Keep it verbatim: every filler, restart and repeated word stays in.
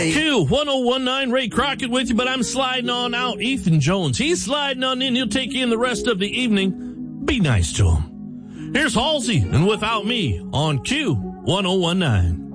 Ray. Q one oh one nine, Ray Crockett with you, but I'm sliding on out. Ethan Jones, he's sliding on in. He'll take you in the rest of the evening. Be nice to him. Here's Halsey and Without Me on Q one oh one nine.